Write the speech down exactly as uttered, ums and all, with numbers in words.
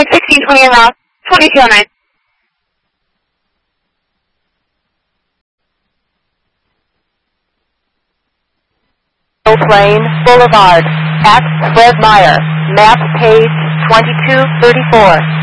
Flight sixteen twenty en route, twenty-two oh nine. Plain Boulevard at Fred Meyer, map page twenty-two thirty-four.